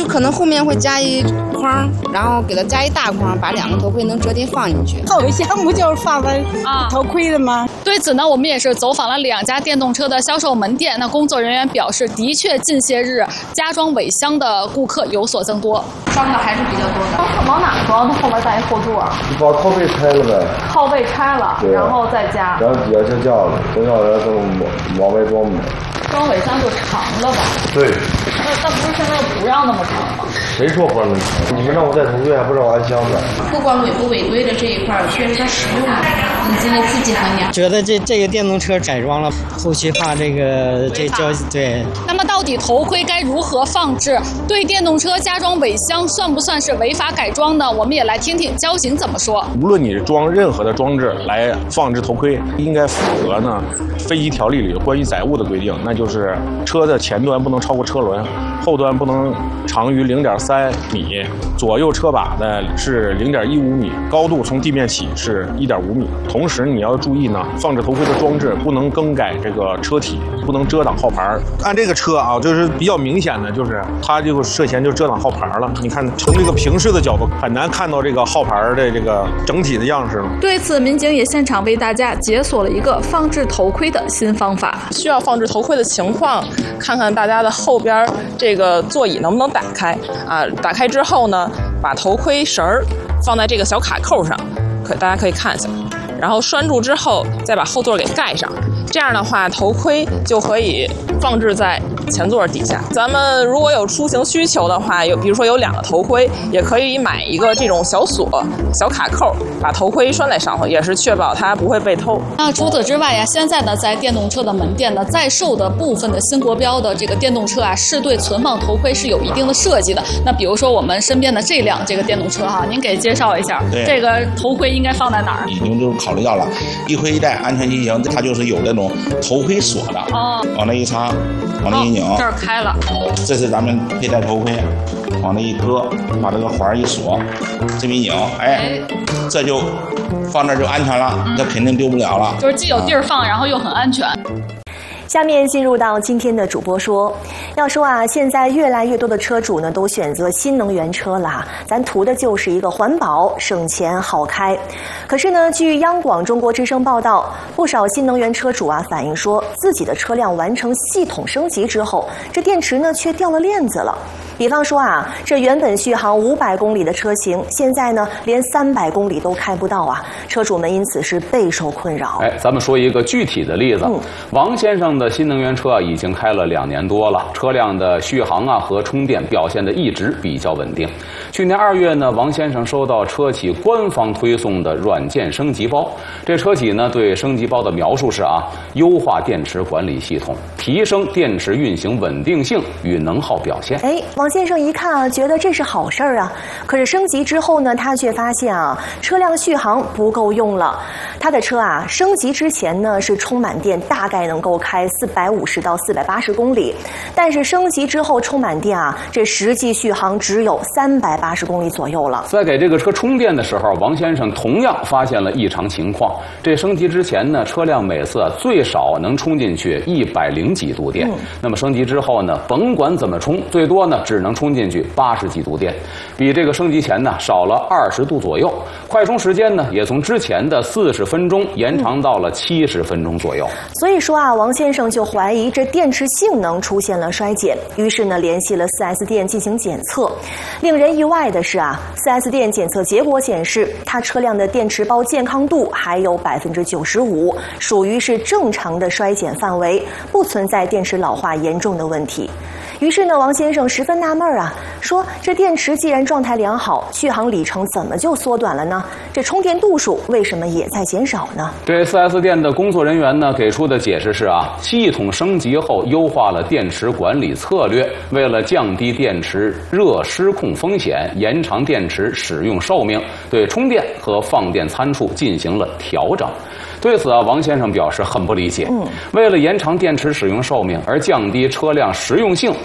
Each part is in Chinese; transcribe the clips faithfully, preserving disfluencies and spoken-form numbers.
可能后面会加一框，然后给它加一大框，把两个头盔能折叠放进去。 后备箱不就是放了头盔的吗？ 对此呢，我们也是走访了两家电动车的销售门店。那工作人员表示，的确近些日加装尾箱的顾客有所增多，装的还是比较多的。 往哪装？它后面带一后座。 你把靠背拆了呗。 靠背拆了，然后再加。 然后底下是架子，等下来怎么往外装呗。 装尾箱就长了吧？ 对。 那但不是现在不让那么长吗？ 谁说不让那么长？你们让我带头盔，还不让我安箱子？ 不管违不违规的这一块，确实它实用，你现在自己衡量。 觉得这这个电动车改装了，后期怕这个这交对。 那么到底头盔该如何放置？对电动车加装尾箱算不算是违法改装呢？我们也来听听交警怎么说。 无论你装任何的装置来放置头盔，应该符合呢飞机条例里关于载物的规定，那就是车的前端不能超过车轮，后端不能长于零点三米，左右车把的是零点一五米，高度从地面起是一点五米。同时你要注意呢，放置头盔的装置不能更改这个车体，不能遮挡号牌。按这个车啊，就是比较明显的，就是它这个涉嫌就遮挡号牌了。你看从这个平视的角度，很难看到这个号牌的这个整体的样式了。 对此，民警也现场为大家解锁了一个放置头盔的新方法。 需要放置头盔的情况，看看大家的后边这个座椅能不能打开啊？打开之后呢，把头盔绳儿放在这个小卡扣上，可大家可以看一下，然后拴住之后再把后座给盖上，这样的话头盔就可以放置在前座底下。咱们如果有出行需求的话，有比如说有两个头盔，也可以买一个这种小锁、小卡扣，把头盔拴在上头，也是确保它不会被偷。 那除此之外呀，现在呢，在电动车的门店呢，在售的部分的新国标的这个电动车啊，是对存放头盔是有一定的设计的。那比如说我们身边的这辆这个电动车哈，您给介绍一下，这个头盔应该放在哪儿？ 已经都考虑到了，一盔一带，安全骑行，它就是有那种头盔锁的，哦，往那一插，往那一拧， 哦，这儿开了， 这是咱们佩戴头盔，往那一搁，把这个环一锁，这么一拧，哎，这就放这儿就安全了，这肯定丢不了了。 就是既有地儿放，然后又很安全。 下面进入到今天的主播说，要说啊，现在越来越多的车主呢都选择新能源车了，咱图的就是一个环保、省钱、好开。可是呢，据央广中国之声报道，不少新能源车主啊反映说，自己的车辆完成系统升级之后，这电池呢却掉了链子了。比方说啊，这原本续航五百公里的车型，现在呢连三百公里都开不到啊，车主们因此是备受困扰。 哎，咱们说一个具体的例子，嗯、王先生的新能源车啊已经开了两年多了，车辆的续航啊和充电表现的一直比较稳定。去年二月呢，王先生收到车企官方推送的软件升级包，这车企呢对升级包的描述是啊，优化电池管理系统，提升电池运行稳定性与能耗表现。 哎，王先生一看啊，觉得这是好事儿啊。可是升级之后呢，他却发现啊，车辆续航不够用了。他的车啊，升级之前呢是充满电大概能够开四百五十到四百八十公里，但是升级之后充满电啊，这实际续航只有三百八十公里左右了。 在给这个车充电的时候，王先生同样发现了异常情况。这升级之前呢，车辆每次啊最少能充进去一百零几度电，嗯、那么升级之后呢，甭管怎么充，最多呢只能充进去八十几度电，比这个升级前呢少了二十度左右。快充时间呢也从之前的四十分钟延长到了七十分钟左右。 所以说啊，王先生就怀疑这电池性能出现了衰减，于是呢联系了 四 S 店进行检测。令人意外的是啊 ，四 S 店检测结果显示，他车辆的电池包健康度还有百分之九十五，属于是正常的衰减范围，不存在电池老化严重的问题。于是呢，王先生十分纳闷啊，说这电池既然状态良好，续航里程怎么就缩短了呢？这充电度数为什么也在减少呢？ 这 四 S 店的工作人员呢给出的解释是啊，系统升级后优化了电池管理策略，为了降低电池热失控风险，延长电池使用寿命，对充电和放电参数进行了调整。对此啊，王先生表示很不理解。嗯，为了延长电池使用寿命而降低车辆实用性，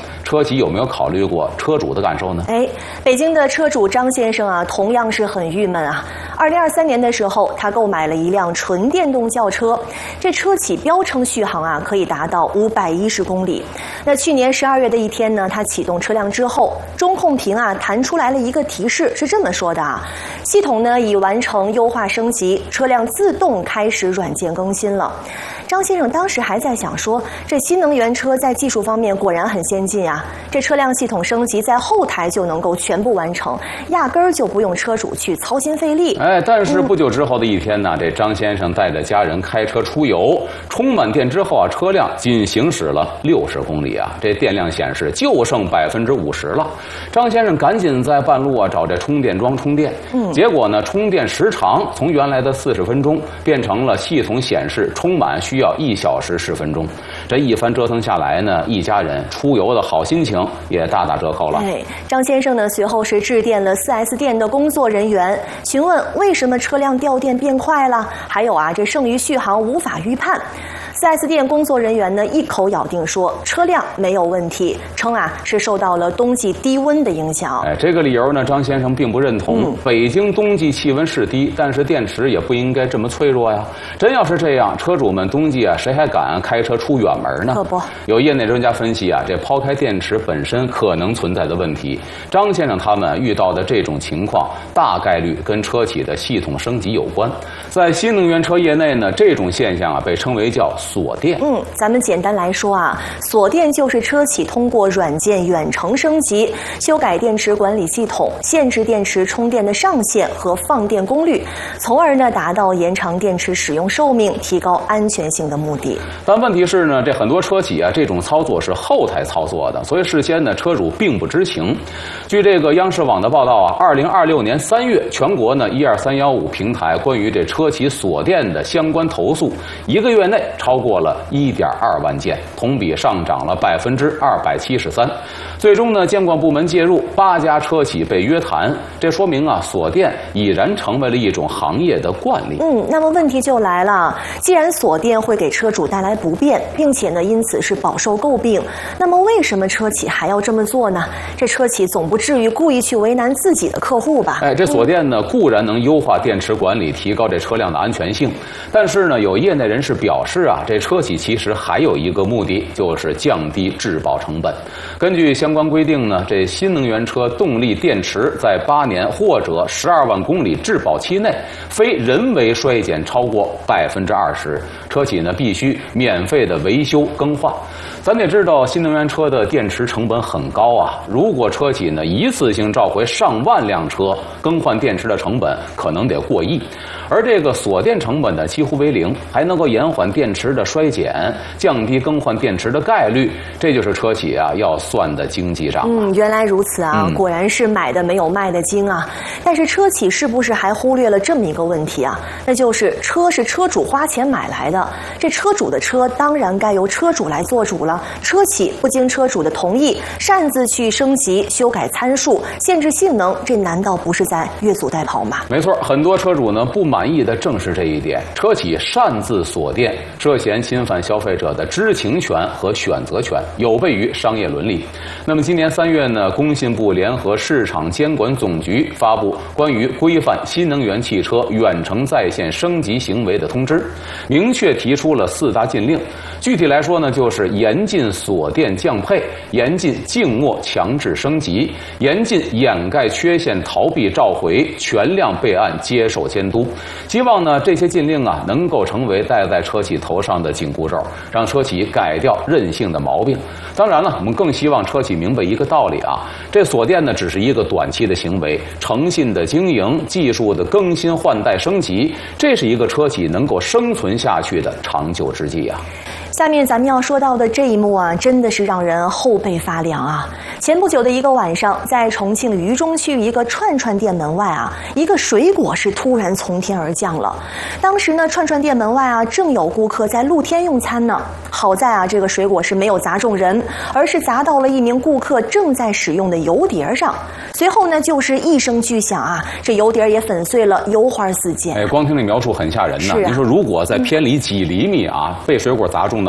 车企有没有考虑过车主的感受呢？ 哎，北京的车主张先生啊，同样是很郁闷啊。二零二三年的时候，他购买了一辆纯电动轿车，这车企标称续航啊可以达到五百一十公里。那去年十二月的一天呢，他启动车辆之后，中控屏啊弹出来了一个提示，是这么说的啊：系统呢已完成优化升级，车辆自动开始软件更新了。张先生当时还在想说，这新能源车在技术方面果然很先进啊，这车辆系统升级在后台就能够全部完成，压根儿就不用车主去操心费力。 哎，但是不久之后的一天呢，这张先生带着家人开车出游，充满电之后啊，车辆仅行驶了六十公里啊，这电量显示就剩百分之五十了。张先生赶紧在半路啊找这充电桩充电，嗯，结果呢，充电时长从原来的四十分钟变成了系统显示充满需要一小时十分钟。这一番折腾下来呢，一家人出游的好心情也大打折扣了。 哎，张先生呢随后是致电了 四 S 店的工作人员，询问为什么车辆掉电变快了，还有啊这剩余续航无法预判。四 S 店工作人员呢一口咬定说车辆没有问题，称啊是受到了冬季低温的影响。 哎，这个理由呢，张先生并不认同。嗯、北京冬季气温是低，但是电池也不应该这么脆弱呀。真要是这样，车主们冬季啊谁还敢开车出远门呢？ 可不。 有业内专家分析啊，这抛开电池本身可能存在的问题，张先生他们遇到的这种情况，大概率跟车企的系统升级有关。在新能源车业内呢，这种现象啊被称为叫锁电。 嗯，咱们简单来说啊，锁电就是车企通过软件远程升级，修改电池管理系统，限制电池充电的上限和放电功率，从而呢达到延长电池使用寿命、提高安全性的目的。 但问题是呢，这很多车企啊这种操作是后台操作的，所以事先呢车主并不知情。据这个央视网的报道啊，二零二六年三月，全国呢一二三幺五平台关于这车企锁电的相关投诉，一个月内超过了一点二万件，同比上涨了百分之二百七十三。最终呢，监管部门介入，八家车企被约谈。这说明啊，锁电已然成为了一种行业的惯例。 嗯，那么问题就来了，既然锁电会给车主带来不便，并且呢因此是饱受诟病，那么为什么车企还要这么做呢？这车企总不至于故意去为难自己的客户吧？ 哎，这锁电呢、嗯、固然能优化电池管理，提高这车辆的安全性，但是呢，有业内人士表示啊，这车企其实还有一个目的，就是降低质保成本。根据相关规定呢，这新能源车动力电池在八年或者十二万公里质保期内，非人为衰减超过百分之二十，车企呢必须免费的维修更换。咱得知道，新能源车的电池成本很高啊，如果车企呢一次性召回上万辆车，更换电池的成本可能得过亿。而这个锁电成本呢几乎为零，还能够延缓电池的衰减，降低更换电池的概率，这就是车企啊要算的经济账。 嗯，原来如此啊、嗯，果然是买的没有卖的精啊。但是车企是不是还忽略了这么一个问题啊？那就是车是车主花钱买来的，这车主的车当然该由车主来做主了。车企不经车主的同意，擅自去升级、修改参数、限制性能，这难道不是在越俎代庖吗？ 没错，很多车主呢不满意的正是这一点。车企擅自锁电，涉嫌侵犯消费者的知情权和选择权，有悖于商业伦理。那么今年三月呢，工信部联合市场监管总局发布关于规范新能源汽车远程在线升级行为的通知，明确提出了四大禁令。具体来说呢，就是严禁锁电降配，严禁静默强制升级，严禁掩盖缺陷逃避召回，全量备案接受监督。希望呢这些禁令啊能够成为戴在车企头上的紧箍咒，让车企改掉任性的毛病。当然了，我们更希望车企明白一个道理啊，这锁电呢只是一个短期的行为，诚信的经营、技术的更新换代升级，这是一个车企能够生存下去的长久之计啊。 下面咱们要说到的这一幕啊，真的是让人后背发凉啊！前不久的一个晚上，在重庆渝中区一个串串店门外啊，一个水果是突然从天而降了。当时呢，串串店门外啊，正有顾客在露天用餐呢。好在啊，这个水果是没有砸中人，而是砸到了一名顾客正在使用的油碟上。随后呢，就是一声巨响啊，这油碟也粉碎了，油花四溅。 哎，光听这描述很吓人呢。 啊、 你说如果在偏离几厘米啊，嗯、被水果砸中的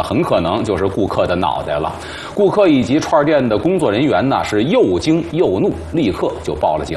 呢，很可能就是顾客的脑袋了。顾客以及串店的工作人员呢，是又惊又怒，立刻就报了警。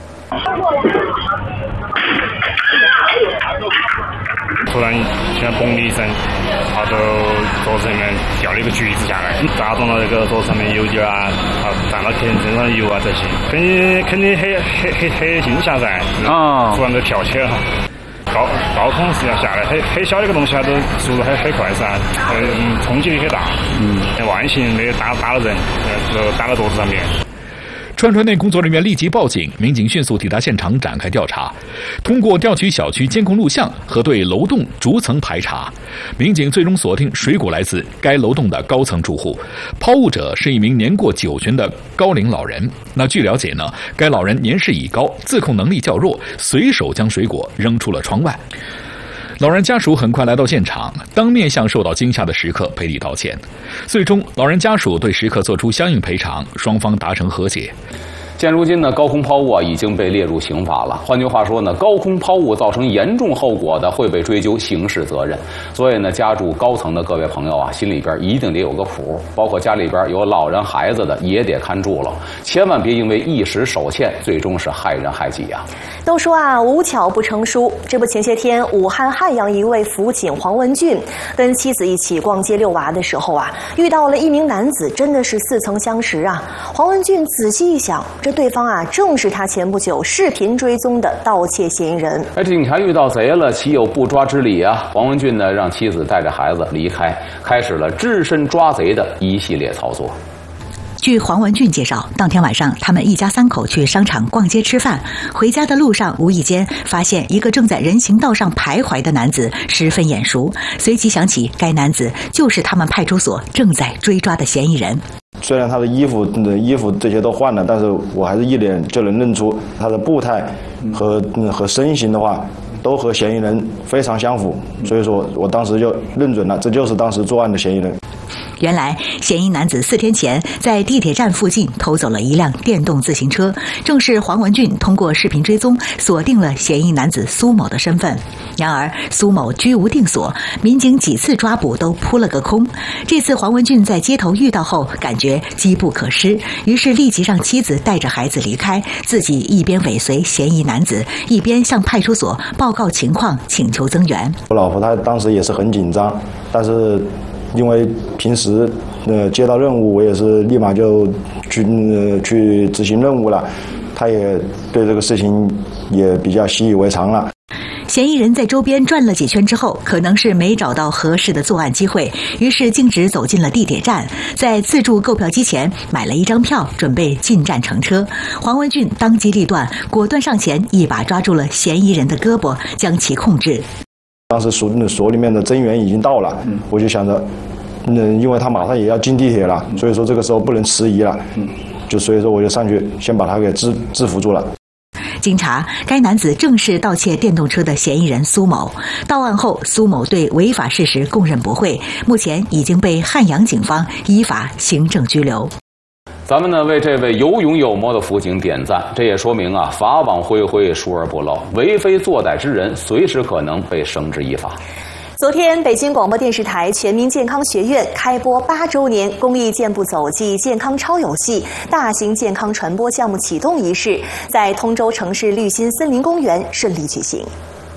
突然像嘣的一声，好多桌子里面掉了一个橘子下来，砸中了那个桌子上面油酒啊，啊，沾到客人身上的油啊这些，肯定肯定很很很很惊吓噻！啊，突然就跳起了。高高空是要下来，很很小的一个东西，它都速度很很快噻，嗯，冲击力很大，嗯，万幸没有打打了人，呃，打到桌子上面。 串串店工作人员立即报警，民警迅速抵达现场展开调查。通过调取小区监控录像和对楼栋逐层排查，民警最终锁定水果来自该楼栋的高层住户，抛物者是一名年过九旬的高龄老人。那据了解呢，该老人年事已高，自控能力较弱，随手将水果扔出了窗外。老人家属很快来到现场，当面向受到惊吓的食客赔礼道歉。最终，老人家属对食客作出相应赔偿，双方达成和解。 现如今呢，高空抛物啊已经被列入刑法了。换句话说呢，高空抛物造成严重后果的会被追究刑事责任。所以呢，家住高层的各位朋友啊，心里边一定得有个谱，包括家里边有老人孩子的也得看住了，千万别因为一时手欠，最终是害人害己啊。 都说啊，无巧不成书。这不，前些天武汉汉阳一位辅警黄文俊跟妻子一起逛街遛娃的时候啊，遇到了一名男子，真的是似曾相识啊。黄文俊仔细一想，这对方啊，正是他前不久视频追踪的盗窃嫌疑人。 哎，警察遇到贼了，岂有不抓之理啊？黄文俊呢，让妻子带着孩子离开，开始了只身抓贼的一系列操作。 据黄文俊介绍，当天晚上他们一家三口去商场逛街吃饭，回家的路上无意间发现一个正在人行道上徘徊的男子，十分眼熟，随即想起该男子就是他们派出所正在追抓的嫌疑人。 虽然他的衣服、衣服这些都换了，但是我还是一眼就能认出他的步态和和身形的话，都和嫌疑人非常相符，所以说我当时就认准了，这就是当时作案的嫌疑人。 原来，嫌疑男子四天前在地铁站附近偷走了一辆电动自行车，正是黄文俊通过视频追踪锁定了嫌疑男子苏某的身份。然而，苏某居无定所，民警几次抓捕都扑了个空。这次黄文俊在街头遇到后，感觉机不可失，于是立即让妻子带着孩子离开，自己一边尾随嫌疑男子，一边向派出所报告情况，请求增援。 我老婆她当时也是很紧张，但是因为平时呃接到任务，我也是立马就去呃去执行任务了，他也对这个事情也比较习以为常了。 嫌疑人在周边转了几圈之后，可能是没找到合适的作案机会，于是径直走进了地铁站，在自助购票机前买了一张票，准备进站乘车。黄文俊当机立断，果断上前一把抓住了嫌疑人的胳膊，将其控制。 当时所所里面的增援已经到了，我就想着，嗯，因为他马上也要进地铁了，所以说这个时候不能迟疑了，就所以说我就上去先把他给制制服住了。 经查，该男子正是盗窃电动车的嫌疑人苏某。到案后，苏某对违法事实供认不讳，目前已经被汉阳警方依法行政拘留。 咱们呢为这位有勇有谋的辅警点赞，这也说明啊，法网恢恢，疏而不漏，为非作歹之人随时可能被绳之以法。 昨天，北京广播电视台全民健康学院开播八周年公益健步走暨健康超游戏大型健康传播项目启动仪式，在通州城市绿心森林公园顺利举行。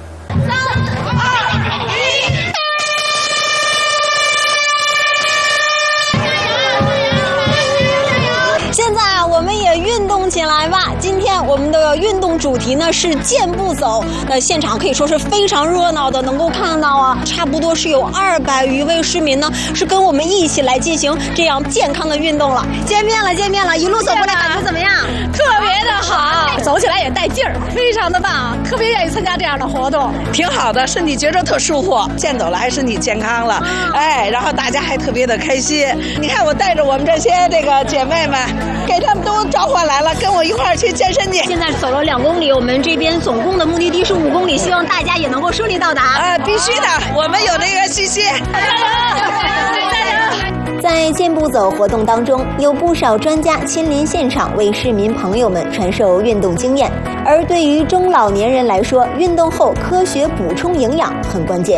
现在啊，我们也运动起来吧！今天我们的运动主题呢是健步走，那现场可以说是非常热闹的，能够看到啊，差不多是有二百余位市民呢是跟我们一起来进行这样健康的运动了。见面了，见面了，一路走过来感觉怎么样？ 特别的好，走起来也带劲儿，非常的棒，特别愿意参加这样的活动， 挺好的，身体觉着特舒服，健走了还身体健康了，哎，然后大家还特别的开心。你看我带着我们这些这个姐妹们，给他们都召唤来了，跟我一块儿去健身去。 现在走了两公里，我们这边总共的目的地是五公里，希望大家也能够顺利到达。 啊，必须的，我们有这个信心。加油！ 加油！在健步走活动当中，有不少专家亲临现场，为市民朋友们传授运动经验。而对于中老年人来说，运动后科学补充营养很关键。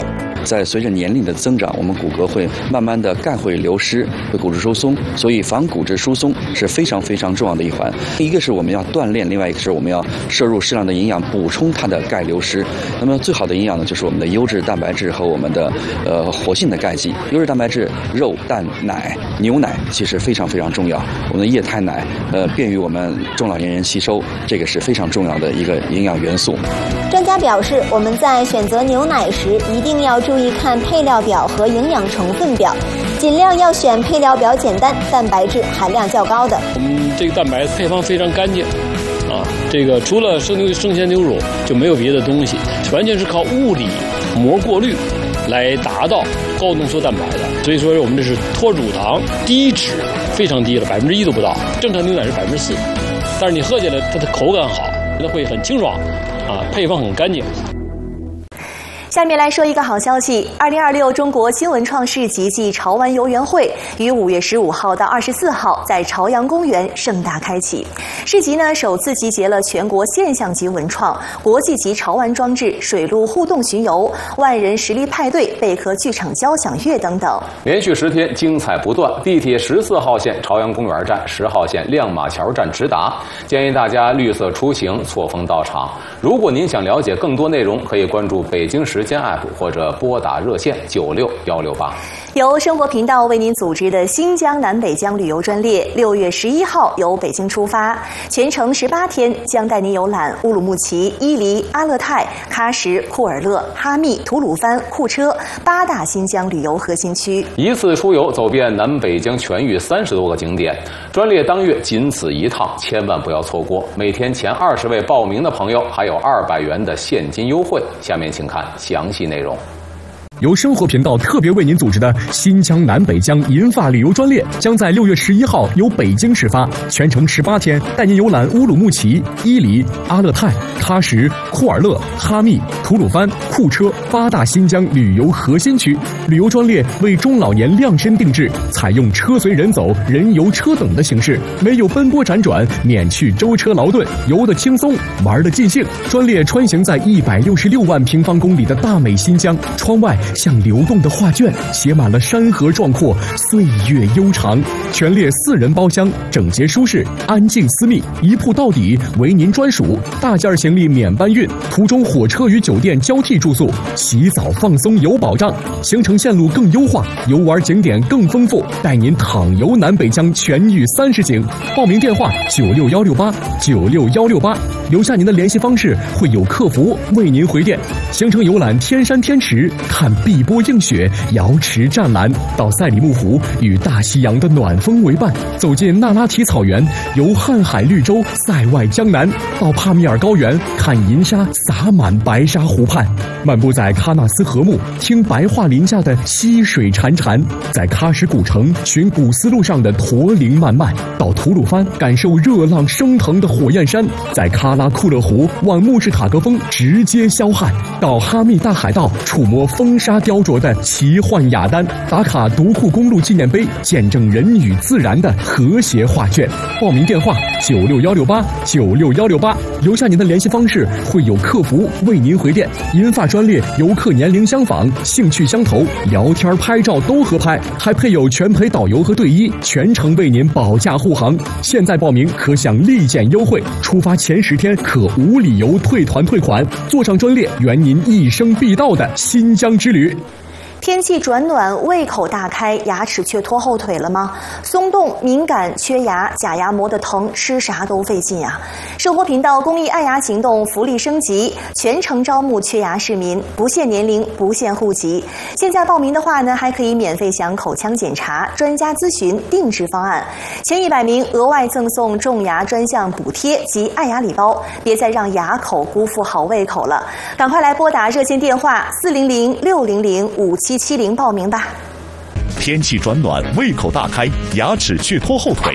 在随着年龄的增长，我们骨骼会慢慢的钙会流失，会骨质疏松，所以防骨质疏松是非常非常重要的一环。一个是我们要锻炼，另外一个是我们要摄入适量的营养，补充它的钙流失。那么最好的营养呢，就是我们的优质蛋白质和我们的呃活性的钙剂。优质蛋白质，肉、蛋、奶、牛奶其实非常非常重要。我们的液态奶呃便于我们中老年人吸收，这个是非常重要的一个营养元素。 专家表示，我们在选择牛奶时一定要注意看配料表和营养成分表，尽量要选配料表简单、蛋白质含量较高的。 我们这个蛋白配方非常干净，啊，这个除了生牛生鲜牛乳就没有别的东西，完全是靠物理膜过滤来达到高浓缩蛋白的。所以说我们这是脱乳糖低脂，非常低了，百分之一都不到。正常牛奶是百分之四，但是你喝起来它的口感好，它会很清爽，啊，配方很干净。 下面来说一个好消息，二零二六中国新文创市集暨潮玩游园会于五月十五号到二十四号在朝阳公园盛大开启。市集呢首次集结了全国现象级文创、国际级潮玩装置、水陆互动巡游、万人实力派对、贝壳剧场交响乐等等。 连续十天精彩不断，地铁十四号线朝阳公园站、十号线亮马桥站直达，建议大家绿色出行，错峰到场。如果您想了解更多内容，可以关注北京时间 app 或者拨打热线九六幺六八。 由生活频道为您组织的新疆南北疆旅游专列，六月十一号由北京出发，全程十八天，将带您游览乌鲁木齐、伊犁、阿勒泰、喀什、库尔勒、哈密、吐鲁番、库车八大新疆旅游核心区， 一次出游走遍南北疆全域三十多个景点。专列当月仅此一趟，千万不要错过。每天前二十位报名的朋友还有二百元的现金优惠。下面请看详细内容。 由生活频道特别为您组织的新疆南北疆银发旅游专列，将在六月十一号由北京始发，全程十八天，带您游览乌鲁木齐、伊犁、阿勒泰、喀什、库尔勒、哈密、吐鲁番、库车八大新疆旅游核心区。旅游专列为中老年量身定制，采用车随人走、人游车等的形式，没有奔波辗转，免去舟车劳顿，游得轻松，玩得尽兴。专列穿行在一百六十六万平方公里的大美新疆，窗外像流动的画卷，写满了山河壮阔，岁月悠长。全列四人包厢，整洁舒适，安静私密，一铺到底，为您专属。大件行李免搬运，途中火车与酒店交替住宿，洗澡放松有保障。行程线路更优化，游玩景点更丰富，带您淌游南北疆全域三十景。报名电话九六幺六八九六幺六八，留下您的联系方式，会有客服为您回电。行程游览天山天池，看碧波映雪，瑶池湛蓝，到赛里木湖与大西洋的暖风为伴，走进那拉提草原，游瀚海绿洲，塞外江南，到帕米尔高原，看银沙洒满白沙湖畔，漫步在喀纳斯河木，听白桦林下的溪水潺潺，在喀什古城寻古丝路上的驼铃漫漫，到吐鲁番感受热浪升腾的火焰山，在喀拉库勒湖望慕士塔格峰直接消汗，到哈密大海道触摸风沙雕琢的奇幻雅丹，打卡独库公路纪念碑，见证人与自然的和谐画卷。报名电话九六幺六八九六幺六八，留下您的联系方式，会有客服为您回电。银发专列游客年龄相仿，兴趣相投，聊天拍照都合拍，还配有全陪导游和队医，全程为您保驾护航。现在报名可享立减优惠，出发前十天可无理由退团退款，坐上专列圆您一生必到的新疆之旅。 天气转暖，胃口大开，牙齿却拖后腿了吗？松动、敏感、缺牙，假牙磨得疼，吃啥都费劲啊！生活频道公益爱牙行动福利升级，全程招募缺牙市民，不限年龄，不限户籍。现在报名的话呢，还可以免费享口腔检查、专家咨询、定制方案，前一百名额外赠送种牙专项补贴及爱牙礼包。别再让牙口辜负好胃口了，赶快来拨打热线电话四零零六零零五七七零报名吧。 天气转暖，胃口大开，牙齿却拖后腿。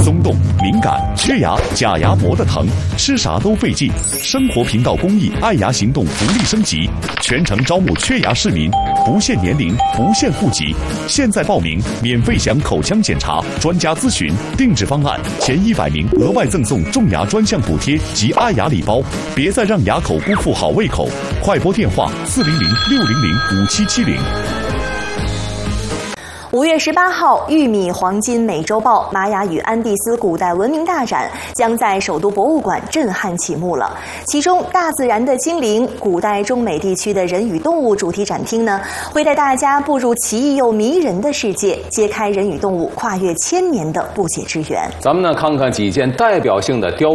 松动、敏感、缺牙、假牙磨得疼，吃啥都费劲。生活频道公益爱牙行动福利升级，全程招募缺牙市民，不限年龄，不限户籍。现在报名，免费享口腔检查、专家咨询、定制方案，前一百名额外赠送种牙专项补贴及爱牙礼包。别再让牙口辜负好胃口，快拨电话四零零六零零五七七零。 五月十八号，玉米黄金美洲豹玛雅与安第斯古代文明大展将在首都博物馆震撼启幕了。其中，大自然的精灵、古代中美地区的人与动物主题展厅呢，会带大家步入奇异又迷人的世界，揭开人与动物跨越千年的不解之缘。 咱们呢，看看几件代表性的雕